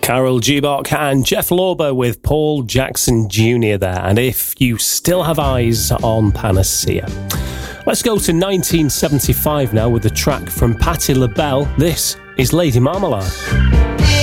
Karol G. and Jeff Lorber with Paul Jackson Jr. there. And If You Still Have Eyes on Panacea. Let's go to 1975 now with a track from Patti LaBelle. This is Lady Marmalade.